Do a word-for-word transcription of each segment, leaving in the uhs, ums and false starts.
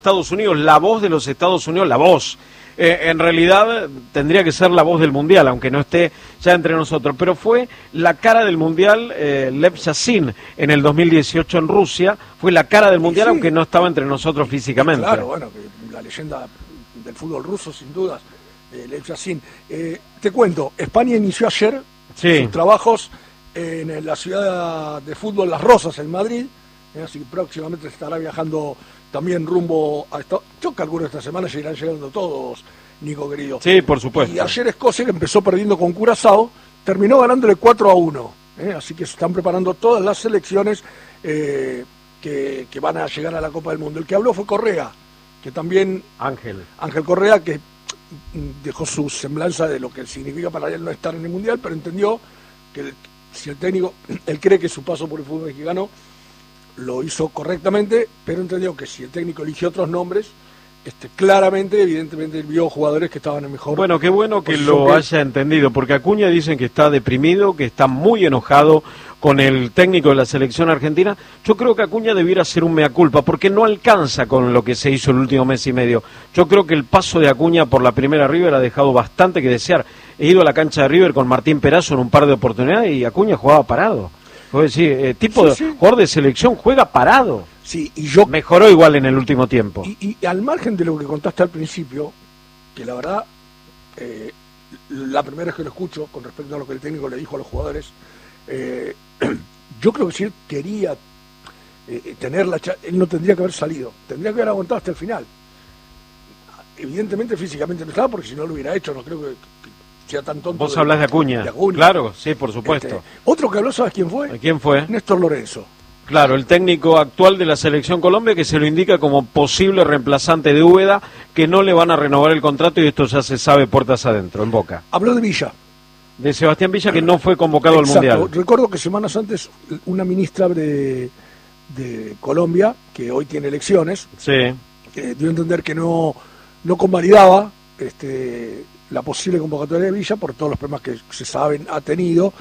Estados Unidos, la voz de los Estados Unidos, la voz. Eh, en realidad tendría que ser la voz del Mundial, aunque no esté ya entre nosotros. Pero fue la cara del Mundial, eh, Lev Yashin, en el dos mil dieciocho en Rusia. Fue la cara del Mundial, sí, aunque no estaba entre nosotros físicamente. Claro, bueno, la leyenda del fútbol ruso, sin dudas, eh, Lev Yashin. Eh, te cuento, España inició ayer sí. sus trabajos en la ciudad de fútbol Las Rozas, en Madrid. Eh, así que próximamente estará viajando también rumbo a esto. Yo calculo esta semana seguirán llegando todos, Nico querido. Sí, por supuesto. Y ayer Escocia, que empezó perdiendo con Curazao, terminó ganándole cuatro a uno. ¿eh? Así que se están preparando todas las selecciones eh, que, que van a llegar a la Copa del Mundo. El que habló fue Correa, que también... Ángel. Ángel Correa, que dejó su semblanza de lo que significa para él no estar en el Mundial, pero entendió que el, si el técnico, él cree que su paso por el fútbol mexicano lo hizo correctamente, pero entendió que si el técnico eligió otros nombres, este, claramente, evidentemente, vio jugadores que estaban en mejor... Bueno, qué bueno que lo que... haya entendido, porque Acuña dicen que está deprimido, que está muy enojado con el técnico de la selección argentina. Yo creo que Acuña debiera hacer un mea culpa, porque no alcanza con lo que se hizo el último mes y medio. Yo creo que el paso de Acuña por la primera River ha dejado bastante que desear. He ido a la cancha de River con Martín Perazo en un par de oportunidades y Acuña jugaba parado. Puedo decir, eh, tipo sí, sí. de jugador de selección juega parado. Sí, y yo mejoró igual en el último tiempo. Y, y al margen de lo que contaste al principio, que la verdad, eh, la primera vez que lo escucho con respecto a lo que el técnico le dijo a los jugadores, eh, yo creo que si él quería eh, tener la cha- él no tendría que haber salido, tendría que haber aguantado hasta el final. Evidentemente físicamente no estaba, porque si no lo hubiera hecho, no creo que, que sea tan tonto. Vos de, hablas de Acuña. de Acuña. Claro, sí, por supuesto. Este, otro que habló, ¿sabes quién fue? ¿Quién fue? Néstor Lorenzo. Claro, el técnico actual de la Selección Colombia, que se lo indica como posible reemplazante de Úbeda, que no le van a renovar el contrato y esto ya se sabe puertas adentro, en Boca. Habló de Villa. De Sebastián Villa, que no fue convocado Exacto. al Mundial. Recuerdo que semanas antes una ministra de, de Colombia, que hoy tiene elecciones, sí. eh, dio a entender que no, no convalidaba este, la posible convocatoria de Villa por todos los problemas que se saben ha tenido.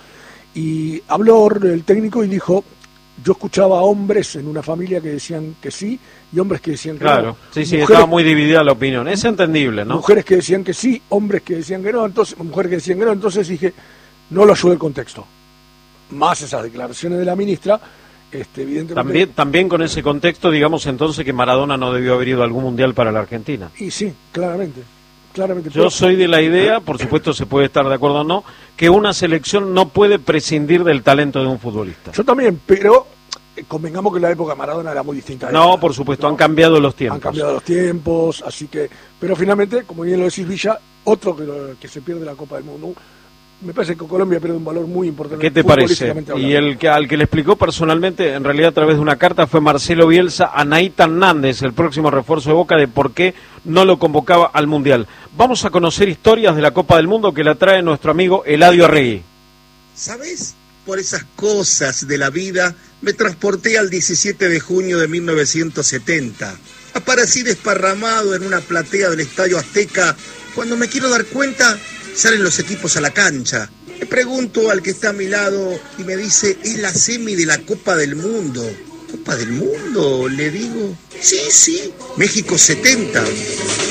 Y habló el técnico y dijo... Yo escuchaba a hombres en una familia que decían que sí y hombres que decían que claro. no. Claro, sí, sí, mujeres, estaba muy dividida la opinión. Es entendible, ¿no? Mujeres que decían que sí, hombres que decían que no, entonces mujeres que decían que no, entonces dije, no lo ayuda el contexto. Más esas declaraciones de la ministra, este, evidentemente... También, también con ese contexto, digamos entonces que Maradona no debió haber ido a algún mundial para la Argentina. Y sí, claramente. Claramente. Yo pero... soy de la idea, por supuesto se puede estar de acuerdo o no, que una selección no puede prescindir del talento de un futbolista. Yo también, pero convengamos que la época de Maradona era muy distinta. No, esta, por supuesto, ¿no? Han cambiado los tiempos. Han cambiado los tiempos, así que... Pero finalmente, como bien lo decís, Villa, otro que, lo, que se pierde la Copa del Mundo. Me parece que Colombia pierde un valor muy importante. ¿Qué te parece? Y el que al que le explicó personalmente, en realidad a través de una carta, fue Marcelo Bielsa a Nathan Nández, el próximo refuerzo de Boca, de por qué no lo convocaba al Mundial. Vamos a conocer historias de la Copa del Mundo que la trae nuestro amigo Eladio Arregui. ¿Sabés? Por esas cosas de la vida me transporté al diecisiete de junio de mil novecientos setenta. Aparecí desparramado en una platea del Estadio Azteca. Cuando me quiero dar cuenta, salen los equipos a la cancha. Le pregunto al que está a mi lado y me dice, es la semi de la Copa del Mundo. ¿Copa del Mundo? Le digo, sí, sí, México setenta.